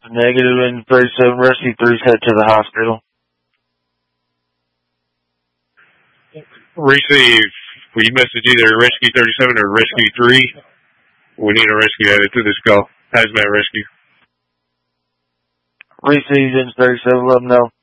Negative in 37. Rescue 3's head to the hospital. Receive. Will you message either Rescue 37 or Rescue 3? We need a rescue added to this call. Hazmat rescue. Receive in 37. Let them know.